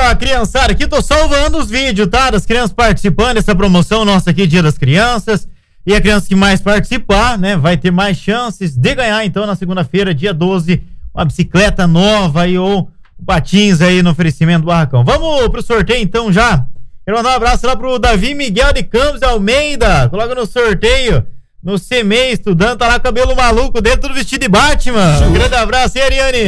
a criançada aqui, tô salvando os vídeos, tá? Das crianças participando dessa promoção nossa aqui, Dia das Crianças. E a criança que mais participar, né, vai ter mais chances de ganhar, então, na segunda-feira, dia 12, uma bicicleta nova aí, ou patins aí no oferecimento do Barracão. Vamos pro sorteio, então, já. Quero mandar um abraço lá pro Davi Miguel de Campos Almeida. Coloca no sorteio, no CME, estudando, tá lá cabelo maluco dele, tudo vestido de Batman. Um grande abraço, e Ariane?